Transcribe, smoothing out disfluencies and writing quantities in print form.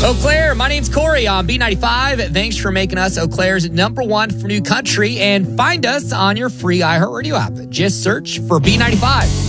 Eau Claire, my name's Corey on B95. Thanks for making us Eau Claire's number one for new country, and find us on your free iHeartRadio app. Just search for B95.